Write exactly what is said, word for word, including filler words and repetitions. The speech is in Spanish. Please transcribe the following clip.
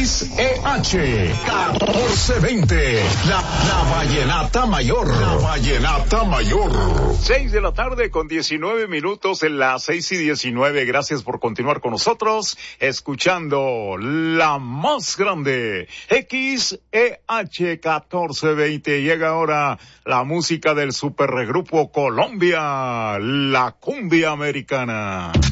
X E H catorce veinte, la, la Vallenata Mayor, la Vallenata Mayor. Seis de la tarde con diecinueve minutos, en las seis y diecinueve. Gracias por continuar con nosotros, escuchando la más grande, X E H catorce veinte. Llega ahora la música del supergrupo Colombia, la cumbia americana.